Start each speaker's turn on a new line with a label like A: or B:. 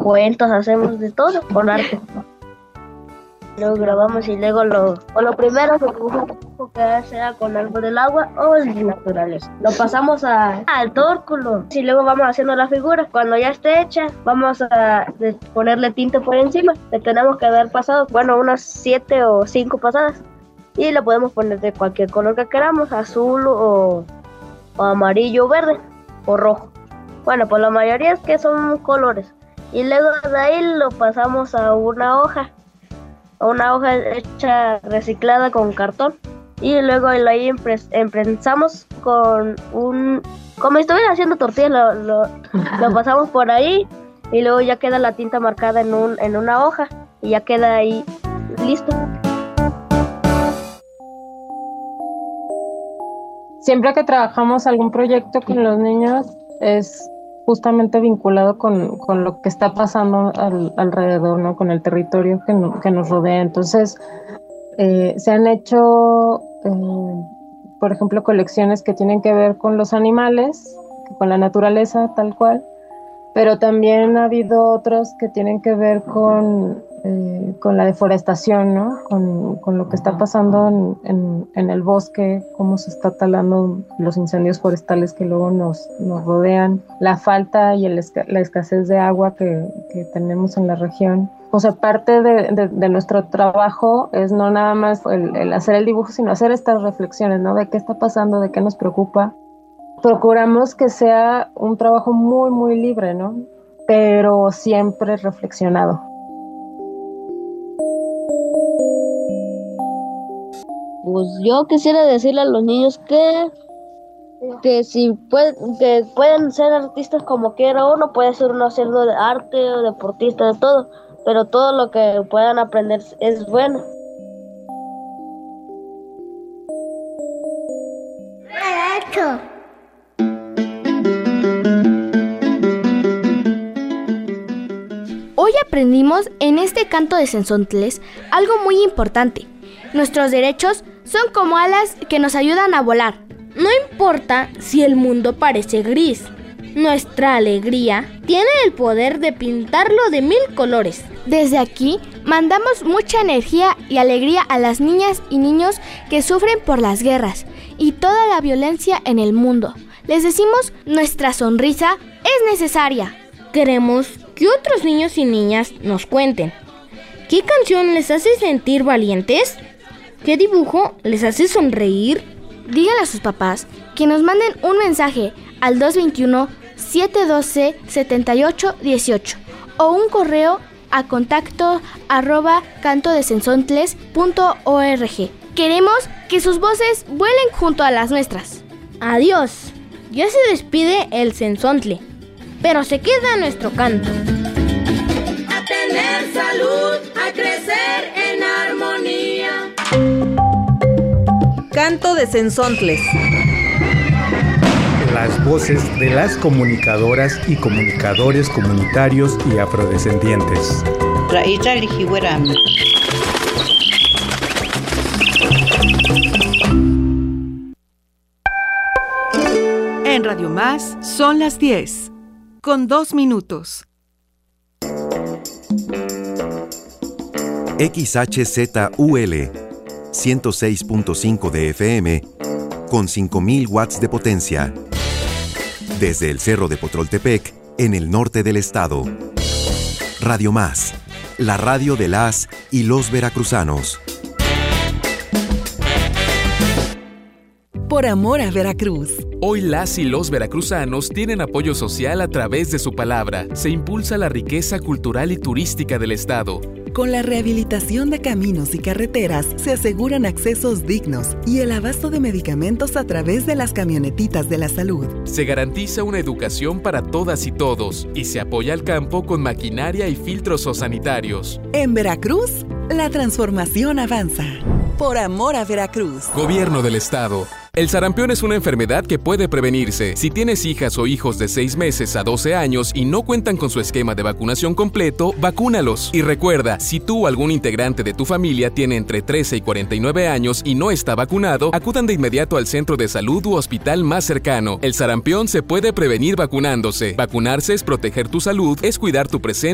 A: cuentos, hacemos de todo con arte. Luego grabamos y luego lo primero que dibujo que sea con algo del agua o de naturaleza. Lo pasamos al tórculo y luego vamos haciendo la figura. Cuando ya esté hecha, vamos a ponerle tinta por encima. Le tenemos que dar pasado, unas 7 o 5 pasadas. Y le podemos poner de cualquier color que queramos, azul o amarillo, verde o rojo. Pues la mayoría es que son colores. Y luego de ahí lo pasamos a una hoja hecha reciclada con cartón. Y luego ahí imprensamos como si estuviera haciendo tortillas, lo pasamos por ahí y luego ya queda la tinta marcada en una hoja y ya queda ahí listo.
B: Siempre que trabajamos algún proyecto con los niños es justamente vinculado con lo que está pasando alrededor, ¿no? Con el territorio que nos rodea. Entonces, se han hecho, por ejemplo, colecciones que tienen que ver con los animales, con la naturaleza tal cual, pero también ha habido otros que tienen que ver con la deforestación, ¿no? Con lo que está pasando en el bosque, cómo se está talando los incendios forestales que luego nos rodean, la falta y la escasez de agua que tenemos en la región. O sea, parte de nuestro trabajo es no nada más el hacer el dibujo, sino hacer estas reflexiones, ¿no? De qué está pasando, de qué nos preocupa. Procuramos que sea un trabajo muy, muy libre, ¿no? Pero siempre reflexionado.
A: Pues yo quisiera decirle a los niños que pueden ser artistas como quiera uno, puede ser uno haciendo de arte o deportista, de todo, pero todo lo que puedan aprender es bueno.
C: Hoy aprendimos en este canto de Sensontles algo muy importante. Nuestros derechos son como alas que nos ayudan a volar.
D: No importa si el mundo parece gris. Nuestra alegría tiene el poder de pintarlo de 1000 colores.
C: Desde aquí, mandamos mucha energía y alegría a las niñas y niños que sufren por las guerras y toda la violencia en el mundo. Les decimos, nuestra sonrisa es necesaria.
D: Queremos que otros niños y niñas nos cuenten. ¿Qué canción les hace sentir valientes? ¿Qué dibujo les hace sonreír?
C: Díganle a sus papás que nos manden un mensaje al 221-712-7818 o un correo a contacto@cantodesensontles.org. Queremos que sus voces vuelen junto a las nuestras.
D: Adiós. Ya se despide el Sensontle, pero se queda nuestro canto.
E: A tener salud, a crecer en armonía.
F: Canto de Sensontles.
G: Las voces de las comunicadoras y comunicadores comunitarios y afrodescendientes.
F: En Radio Más son las 10, con 2 minutos.
H: XHZUL 106.5 de FM con 5.000 watts de potencia. Desde el Cerro de Potroltepec, en el norte del estado. Radio Más, la radio de las y los veracruzanos.
F: Por amor a Veracruz.
I: Hoy las y los veracruzanos tienen apoyo social a través de su palabra. Se impulsa la riqueza cultural y turística del estado.
J: Con la rehabilitación de caminos y carreteras se aseguran accesos dignos y el abasto de medicamentos a través de las camionetitas de la salud.
I: Se garantiza una educación para todas y todos y se apoya al campo con maquinaria y filtros sanitarios.
J: En Veracruz, la transformación avanza. Por amor a Veracruz.
I: Gobierno del Estado. El sarampión es una enfermedad que puede prevenirse. Si tienes hijas o hijos de 6 meses a 12 años y no cuentan con su esquema de vacunación completo, vacúnalos. Y recuerda, si tú o algún integrante de tu familia tiene entre 13 y 49 años y no está vacunado, acudan de inmediato al centro de salud u hospital más cercano. El sarampión se puede prevenir vacunándose. Vacunarse es proteger tu salud, es cuidar tu presente